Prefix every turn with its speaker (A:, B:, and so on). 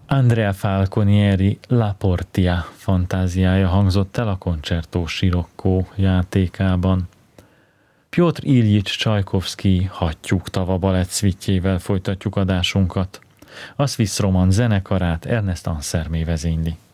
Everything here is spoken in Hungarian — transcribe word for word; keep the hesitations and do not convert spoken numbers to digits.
A: Andrea Falconieri La Portia fantáziája hangzott el a Concerto Scirocco játékában. Pjotr Iljics Csajkovszky Hattyúk tava balett szvitjével folytatjuk adásunkat. A Swiss Roman zenekarát Ernest Ansermé vezényli.